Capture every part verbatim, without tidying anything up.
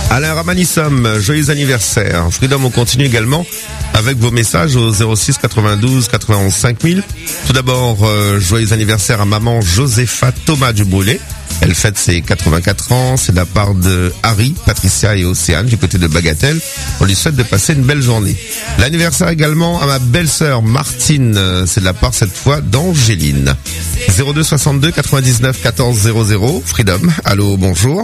Alain Ramanissom, joyeux anniversaire. Freedom, on continue également avec vos messages au zéro six quatre-vingt-douze quatre-vingt-onze cinq mille. Tout d'abord, euh, joyeux anniversaire à maman Josépha Thomas du Brûlé. Elle fête ses quatre-vingt-quatre ans. C'est de la part de Harry, Patricia et Océane du côté de Bagatelle. On lui souhaite de passer une belle journée. L'anniversaire également à ma belle-sœur Martine. C'est de la part cette fois d'Angéline. zéro deux soixante-deux quatre-vingt-dix-neuf quatorze zéro zéro. Freedom. Allô, bonjour.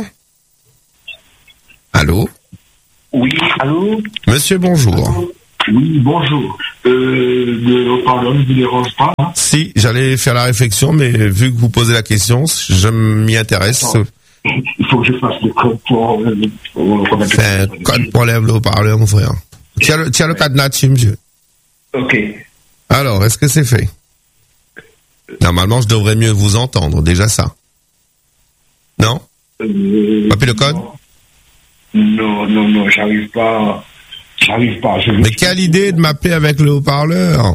Allô? Oui, allô? Monsieur, bonjour. Allô? Oui, bonjour. Euh, le haut-parleur ne vous dérange pas, hein? Si, j'allais faire la réflexion, mais vu que vous posez la question, je m'y intéresse. Attends, il faut que je fasse le code pour... Euh, pour C'est un code pour le haut-parleur, mon frère. Tiens le, tiens le cadenas dessus, monsieur. Ok. Alors, est-ce que c'est fait? Normalement, je devrais mieux vous entendre, déjà ça. Non? Euh, Pas plus le code? Non, non, non, j'arrive pas... J'arrive pas. Je Mais quelle idée de m'appeler avec le haut-parleur?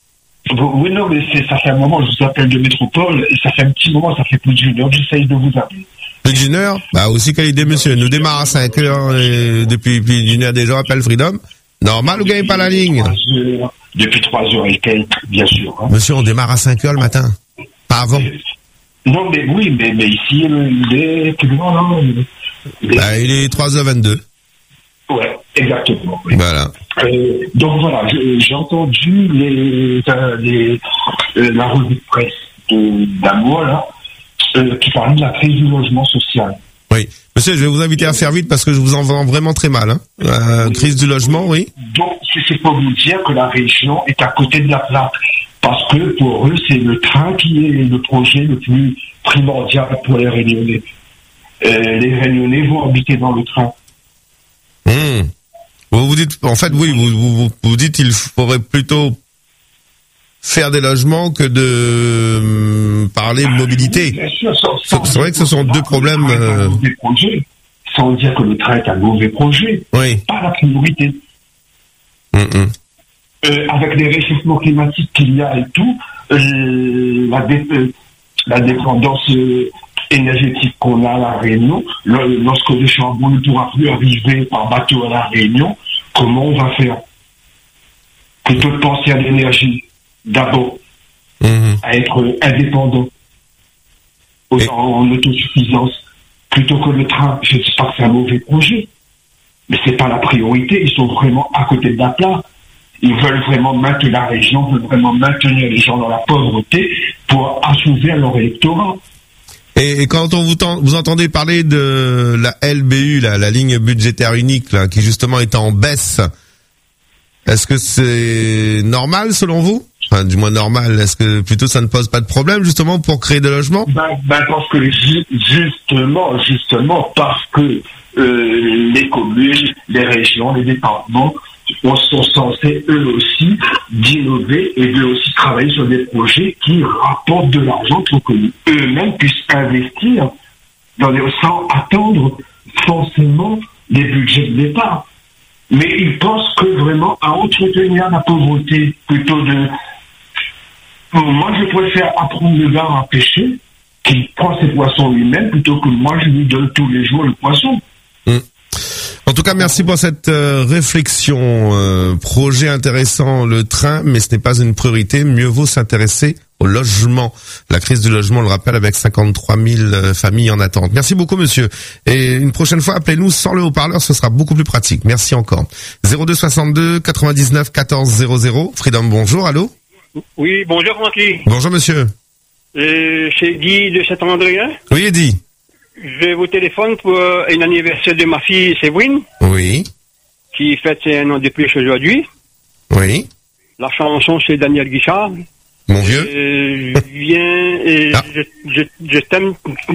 Oui, non, mais c'est, ça fait un moment que je vous appelle de Métropole, et ça fait un petit moment, ça fait plus d'une heure que j'essaye de vous appeler. Plus d'une heure? Bah aussi, quelle idée, monsieur. Nous démarrons à cinq heures, et depuis plus d'une heure déjà, appelle Freedom. Normal, vous gagnez pas la ligne? Heures, depuis trois heures et quelques, bien sûr. Hein. Monsieur, on démarre à cinq heures le matin. Pas avant. Non, mais oui, mais, mais ici, il est plus loin, non, il est... Bah, il est trois heures vingt-deux. Ouais, exactement. Oui. Voilà. Euh, donc voilà, je, j'ai entendu les, euh, les, euh, la revue de presse de, d'Amour, là, euh, qui parlait de la crise du logement social. Oui. Monsieur, je vais vous inviter à faire vite parce que je vous en vends vraiment très mal. Hein. Euh, oui. Crise du logement, oui. Donc, c'est, c'est pour vous dire que la région est à côté de la plaque. Parce que pour eux, c'est le train qui est le projet le plus primordial pour les Réunionnais. Euh, les Réunionnais vont habiter dans le train. Mmh. Vous vous dites, en fait, oui, vous vous, vous dites qu'il faudrait plutôt faire des logements que de euh, parler de mobilité. Bien sûr, sans, sans c'est, c'est vrai que ce sont deux problèmes. Euh... Projets, sans dire que le train est un mauvais projet. Oui. Pas la priorité. Mmh, mmh. Euh, avec les réchauffements climatiques qu'il y a et tout, euh, la, dé- euh, la dépendance euh, énergétique qu'on a à La Réunion, le, lorsque le charbon ne pourra plus arriver par bateau à La Réunion, comment on va faire? Plutôt de penser à l'énergie, d'abord, Mmh. à être indépendant, en, et... en autosuffisance, plutôt que le train. Je ne dis pas que c'est un mauvais projet, mais c'est pas la priorité. Ils sont vraiment à côté de la plaque. Ils veulent vraiment maintenir la région, veulent vraiment maintenir les gens dans la pauvreté pour assouvir leur électorat. Et, et quand on vous, tend, vous entendez parler de la L B U, là, la ligne budgétaire unique, là, qui justement est en baisse, est-ce que c'est normal selon vous? Enfin, du moins normal, est-ce que plutôt ça ne pose pas de problème justement pour créer des logements? Ben, ben parce que ju- justement, justement, parce que euh, les communes, les régions, les départements sont censés eux aussi d'innover et de aussi travailler sur des projets qui rapportent de l'argent pour que eux-mêmes puissent investir dans les, sans attendre forcément des budgets de l'État. Mais ils pensent que vraiment à entretenir la pauvreté plutôt de... Moi, je préfère apprendre le gars à pêcher qu'il prend ses poissons lui-même plutôt que moi, je lui donne tous les jours le poisson. Mmh. En tout cas, merci pour cette euh, réflexion. Euh, projet intéressant, le train, mais ce n'est pas une priorité. Mieux vaut s'intéresser au logement. La crise du logement, on le rappelle, avec cinquante-trois mille euh, familles en attente. Merci beaucoup, monsieur. Et une prochaine fois, appelez-nous sans le haut-parleur, ce sera beaucoup plus pratique. Merci encore. zéro deux soixante-deux quatre-vingt-dix-neuf quatorze zéro zéro. Freedom, bonjour, allô? Oui, bonjour Francky. Bonjour, monsieur. Euh, c'est Guy de Saint-André. Oui, Eddie. Je vous téléphone pour un anniversaire de ma fille Séverine. Oui. Qui fête ses un an de plus aujourd'hui. Oui. La chanson, c'est Daniel Guichard. Mon vieux. Euh, je viens et ah. je, je, je t'aime.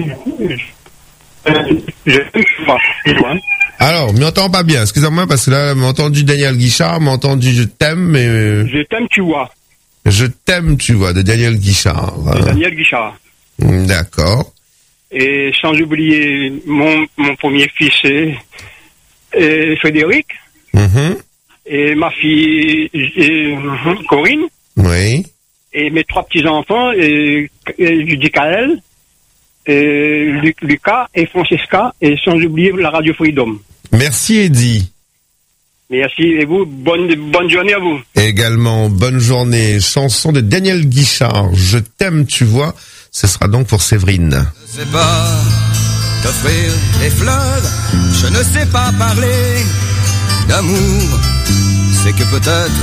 Euh, je t'aime. Alors, m'entend pas bien, excusez-moi, parce que là, m'a entendu Daniel Guichard, m'a entendu Je t'aime, mais... Euh... Je t'aime, tu vois. Je t'aime, tu vois, de Daniel Guichard. De euh... Daniel Guichard. D'accord. Et sans oublier mon, mon premier fils, et, et Frédéric. Mm-hmm. Et ma fille, et, Corinne. Oui. Et mes trois petits-enfants, et, et Judicaël, et Lucas et Francesca, et sans oublier la Radio Freedom. Merci Eddy. Merci, et vous, bonne, bonne journée à vous. Également, bonne journée. Chanson de Daniel Guichard, Je t'aime, tu vois. Ce sera donc pour Séverine. Je ne sais pas t'offrir des fleurs, je ne sais pas parler d'amour, c'est que peut-être